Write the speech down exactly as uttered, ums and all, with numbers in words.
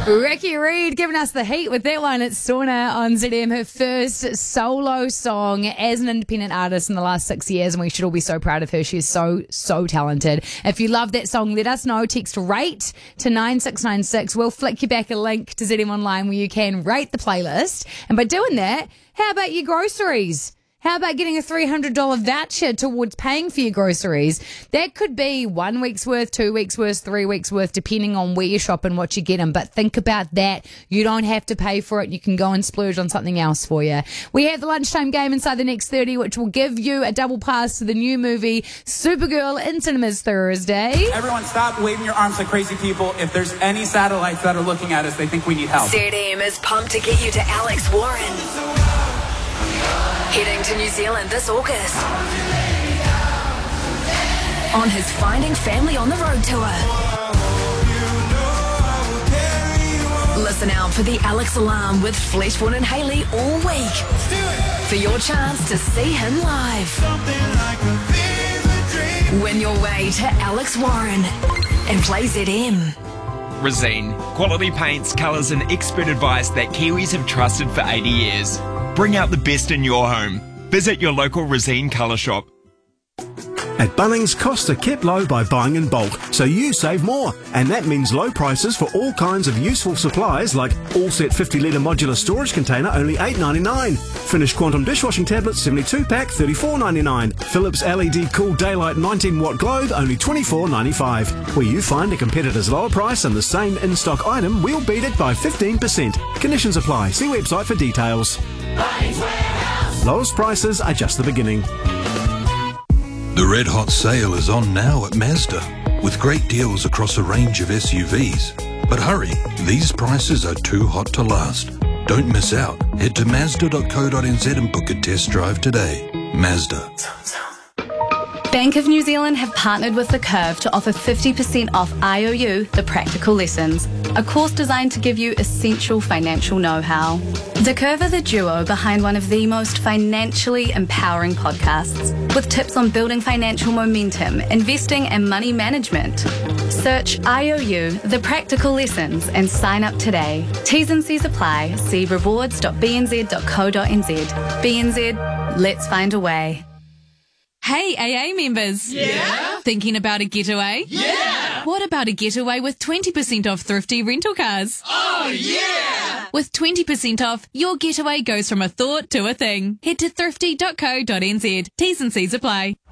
Ricky Reed giving us the heat with that one. It's Sauna on Z M, her first solo song as an independent artist in the last six years, and we should all be so proud of her. She is so, so talented. If you love that song, let us know. Text RATE to nine six nine six. We'll flick you back a link to Z M Online where you can rate the playlist. And by doing that, how about your groceries? How about getting a three hundred dollars voucher towards paying for your groceries? That could be one week's worth, two weeks' worth, three weeks' worth, depending on where you shop and what you get them. But think about that. You don't have to pay for it. You can go and splurge on something else for you. We have the lunchtime game inside the next thirty, which will give you a double pass to the new movie Supergirl in cinemas Thursday. Everyone stop waving your arms like crazy people. If there's any satellites that are looking at us, they think we need help. Z M is pumped to get you to Alex Warren. Heading to New Zealand this August on his Finding Family on the Road tour. Listen out for the Alex Alarm with Fleshborn and Hayley all week for your chance to see him live. Win your way to Alex Warren and play Z M. Resene. Quality paints, colours and expert advice that Kiwis have trusted for eighty years. Bring out the best in your home. Visit your local Resene colour shop. At Bunnings, costs are kept low by buying in bulk, so you save more. And that means low prices for all kinds of useful supplies like all set fifty litre modular storage container, only eight ninety-nine. Finished Quantum dishwashing tablets, seventy-two pack, thirty-four ninety-nine. Philips L E D Cool Daylight nineteen watt globe, only twenty-four ninety-five. Where you find a competitor's lower price and the same in-stock item, we'll beat it by fifteen percent. Conditions apply. See website for details. Lowest prices are just the beginning. The Red Hot Sale is on now at Mazda, with great deals across a range of S U Vs. But hurry, these prices are too hot to last. Don't miss out. Head to Mazda dot co dot n z and book a test drive today. Mazda. Bank of New Zealand have partnered with The Curve to offer fifty percent off I O U, The Practical Lessons, a course designed to give you essential financial know-how. The Curve are the duo behind one of the most financially empowering podcasts, with tips on building financial momentum, investing and money management. Search I O U, The Practical Lessons and sign up today. T's and C's apply. See rewards dot b n z dot co dot n z. B N Z, let's find a way. Hey, A A members. Yeah? Thinking about a getaway? Yeah! What about a getaway with twenty percent off thrifty rental cars? Oh, yeah! With twenty percent off, your getaway goes from a thought to a thing. Head to thrifty dot co dot n z. T's and C's apply.